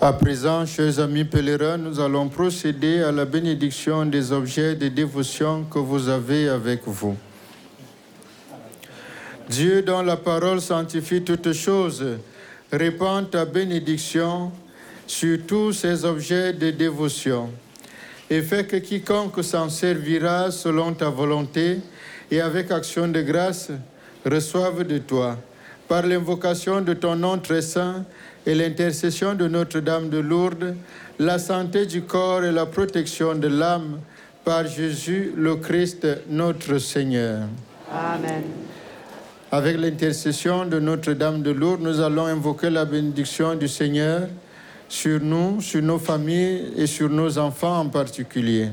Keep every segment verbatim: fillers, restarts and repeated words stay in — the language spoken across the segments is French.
À présent, chers amis pèlerins, nous allons procéder à la bénédiction des objets de dévotion que vous avez avec vous. Dieu, dont la parole sanctifie toutes choses, répand ta bénédiction sur tous ces objets de dévotion et fait que quiconque s'en servira selon ta volonté et avec action de grâce reçoive de toi, par l'invocation de ton nom très saint et l'intercession de Notre-Dame de Lourdes, la santé du corps et la protection de l'âme, par Jésus le Christ, notre Seigneur. Amen. Avec l'intercession de Notre-Dame de Lourdes, nous allons invoquer la bénédiction du Seigneur sur nous, sur nos familles et sur nos enfants en particulier.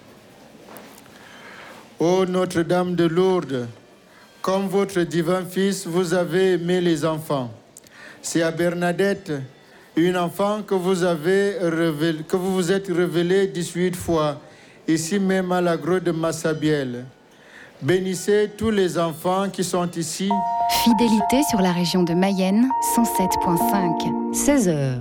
Ô Notre-Dame de Lourdes, comme votre divin Fils, vous avez aimé les enfants. C'est à Bernadette, une enfant que vous, avez révélé, que vous vous êtes révélée dix-huit fois, ici même à la grotte de Massabielle. Bénissez tous les enfants qui sont ici. Fidélité sur la région de Mayenne, cent sept virgule cinq. seize heures.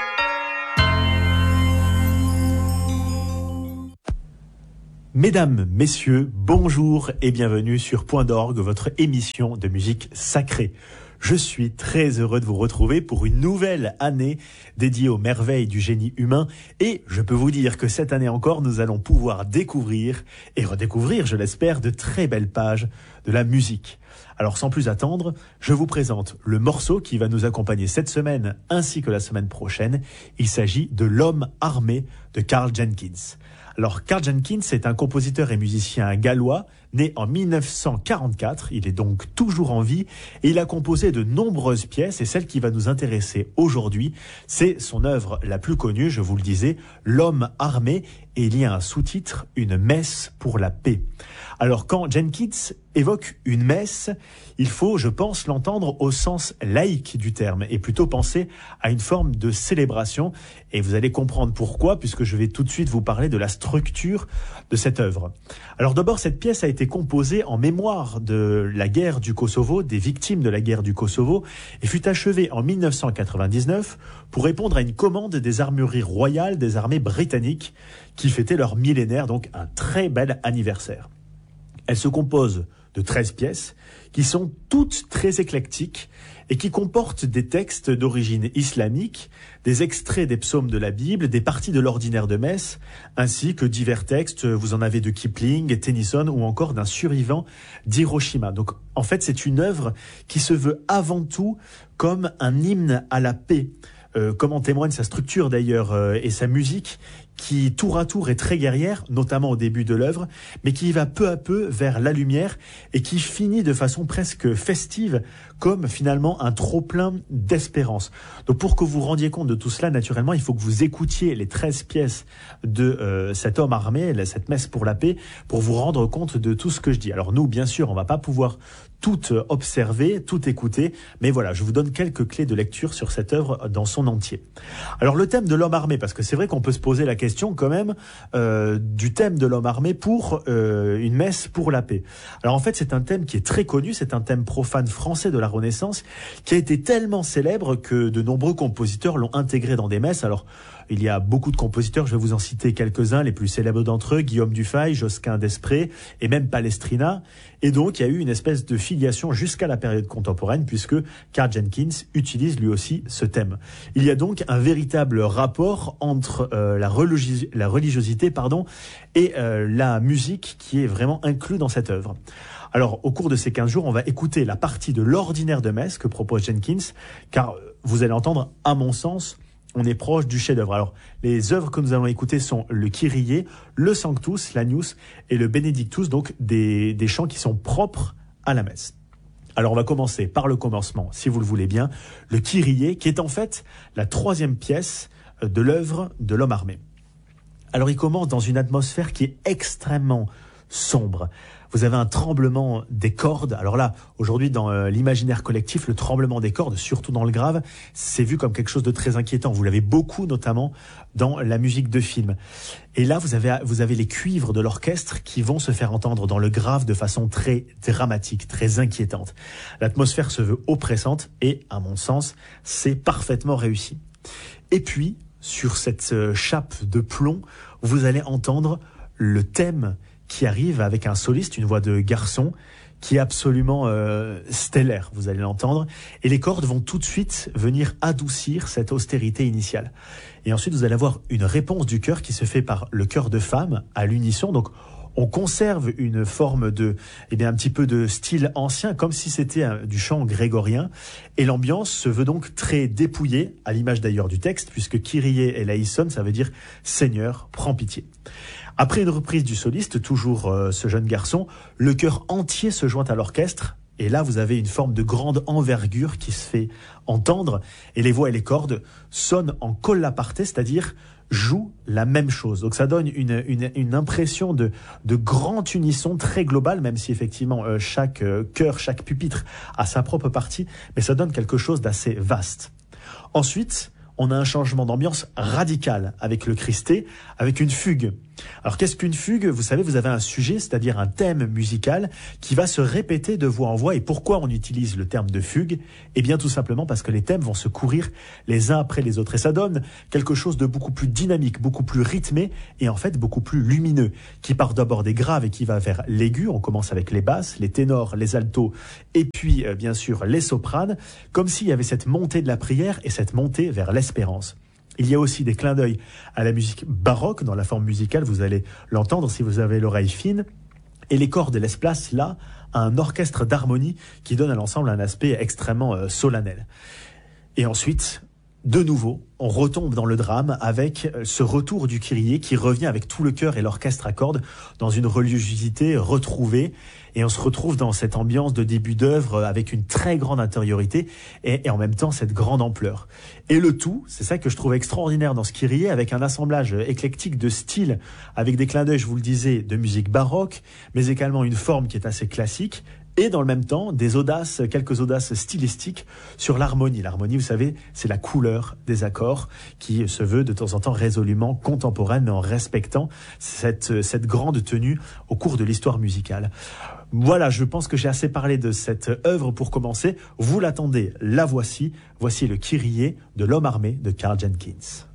Mesdames, messieurs, bonjour et bienvenue sur Point d'Orgue, votre émission de musique sacrée. Je suis très heureux de vous retrouver pour une nouvelle année dédiée aux merveilles du génie humain et je peux vous dire que cette année encore, nous allons pouvoir découvrir et redécouvrir, je l'espère, de très belles pages de la musique. Alors sans plus attendre, je vous présente le morceau qui va nous accompagner cette semaine ainsi que la semaine prochaine. Il s'agit de L'Homme armé de Karl Jenkins. Alors, Karl Jenkins est un compositeur et musicien gallois, né en mille neuf cent quarante-quatre. Il est donc toujours en vie et il a composé de nombreuses pièces et celle qui va nous intéresser aujourd'hui, c'est son œuvre la plus connue, je vous le disais, L'Homme armé, et il y a un sous-titre, Une messe pour la paix. Alors, quand Jenkins évoque une messe, il faut, je pense, l'entendre au sens laïque du terme et plutôt penser à une forme de célébration. Et vous allez comprendre pourquoi, puisque je vais tout de suite vous parler de la structure de cette œuvre. Alors d'abord, cette pièce a été composée en mémoire de la guerre du Kosovo, des victimes de la guerre du Kosovo, et fut achevée en mille neuf cent quatre-vingt-dix-neuf pour répondre à une commande des armureries royales des armées britanniques qui fêtaient leur millénaire, donc un très bel anniversaire. Elle se compose de treize pièces qui sont toutes très éclectiques et qui comportent des textes d'origine islamique, des extraits des psaumes de la Bible, des parties de l'ordinaire de messe, ainsi que divers textes, vous en avez de Kipling, Tennyson ou encore d'un survivant d'Hiroshima. Donc en fait c'est une œuvre qui se veut avant tout comme un hymne à la paix, euh, comme en témoigne sa structure d'ailleurs euh, et sa musique, qui tour à tour est très guerrière, notamment au début de l'œuvre, mais qui va peu à peu vers la lumière et qui finit de façon presque festive, comme finalement un trop-plein d'espérance. Donc pour que vous vous rendiez compte de tout cela, naturellement, il faut que vous écoutiez les treize pièces de euh, cet homme armé, cette messe pour la paix, pour vous rendre compte de tout ce que je dis. Alors nous, bien sûr, on va pas pouvoir tout observer, tout écouter, mais voilà, je vous donne quelques clés de lecture sur cette œuvre dans son entier. Alors le thème de l'homme armé, parce que c'est vrai qu'on peut se poser la question quand même euh, du thème de l'homme armé pour euh, une messe pour la paix. Alors en fait, c'est un thème qui est très connu, c'est un thème profane français de la Renaissance, qui a été tellement célèbre que de nombreux compositeurs l'ont intégré dans des messes. Alors il y a beaucoup de compositeurs, je vais vous en citer quelques-uns, les plus célèbres d'entre eux, Guillaume Dufay, Josquin d'Esprès et même Palestrina. Et donc, il y a eu une espèce de filiation jusqu'à la période contemporaine, puisque Karl Jenkins utilise lui aussi ce thème. Il y a donc un véritable rapport entre euh, la, religi- la religiosité pardon, et euh, la musique qui est vraiment inclus dans cette œuvre. Alors, au cours de ces quinze jours, on va écouter la partie de l'ordinaire de messe que propose Jenkins, car vous allez entendre, à mon sens, on est proche du chef-d'œuvre. Alors, les œuvres que nous allons écouter sont le Kyrie, le Sanctus, l'Agnus et le Benedictus, donc des, des chants qui sont propres à la messe. Alors, on va commencer par le commencement, si vous le voulez bien, le Kyrie, qui est en fait la troisième pièce de l'œuvre de l'homme armé. Alors, il commence dans une atmosphère qui est extrêmement sombre. Vous avez un tremblement des cordes. Alors là, aujourd'hui, dans euh, l'imaginaire collectif, le tremblement des cordes, surtout dans le grave, c'est vu comme quelque chose de très inquiétant. Vous l'avez beaucoup, notamment, dans la musique de film. Et là, vous avez, vous avez les cuivres de l'orchestre qui vont se faire entendre dans le grave de façon très dramatique, très inquiétante. L'atmosphère se veut oppressante et, à mon sens, c'est parfaitement réussi. Et puis, sur cette chape de plomb, vous allez entendre le thème qui arrive avec un soliste, une voix de garçon, qui est absolument euh, stellaire, vous allez l'entendre. Et les cordes vont tout de suite venir adoucir cette austérité initiale. Et ensuite, vous allez avoir une réponse du chœur qui se fait par le chœur de femme à l'unisson. Donc, on conserve une forme de, eh bien, un petit peu de style ancien, comme si c'était un, du chant grégorien. Et l'ambiance se veut donc très dépouillée, à l'image d'ailleurs du texte, puisque Kyrie eleison, ça veut dire Seigneur, prends pitié. Après une reprise du soliste, toujours euh, ce jeune garçon, le chœur entier se joint à l'orchestre. Et là, vous avez une forme de grande envergure qui se fait entendre. Et les voix et les cordes sonnent en colla parte, c'est-à-dire jouent la même chose. Donc ça donne une, une, une impression de, de grand unisson très global, même si effectivement euh, chaque euh, chœur, chaque pupitre a sa propre partie, mais ça donne quelque chose d'assez vaste. Ensuite, on a un changement d'ambiance radical avec le Christé, avec une fugue. Alors qu'est-ce qu'une fugue ? Vous savez, vous avez un sujet, c'est-à-dire un thème musical qui va se répéter de voix en voix. Et pourquoi on utilise le terme de fugue ? Eh bien tout simplement parce que les thèmes vont se courir les uns après les autres. Et ça donne quelque chose de beaucoup plus dynamique, beaucoup plus rythmé et en fait beaucoup plus lumineux, qui part d'abord des graves et qui va vers l'aigu. On commence avec les basses, les ténors, les altos et puis euh, bien sûr les sopranes, comme s'il y avait cette montée de la prière et cette montée vers l'espérance. Il y a aussi des clins d'œil à la musique baroque dans la forme musicale, vous allez l'entendre si vous avez l'oreille fine. Et les cordes laissent place là à un orchestre d'harmonie qui donne à l'ensemble un aspect extrêmement euh, solennel. Et ensuite, de nouveau, on retombe dans le drame avec ce retour du Kyrie qui revient avec tout le chœur et l'orchestre à cordes dans une religiosité retrouvée. Et on se retrouve dans cette ambiance de début d'œuvre avec une très grande intériorité et, et en même temps cette grande ampleur. Et le tout, c'est ça que je trouve extraordinaire dans ce Kyrie, avec un assemblage éclectique de styles, avec des clins d'œil, je vous le disais, de musique baroque, mais également une forme qui est assez classique. Et dans le même temps, des audaces, quelques audaces stylistiques sur l'harmonie. L'harmonie, vous savez, c'est la couleur des accords qui se veut de temps en temps résolument contemporaine, mais en respectant cette, cette grande tenue au cours de l'histoire musicale. Voilà, je pense que j'ai assez parlé de cette œuvre pour commencer. Vous l'attendez, la voici. Voici le Kyrie de l'homme armé de Karl Jenkins.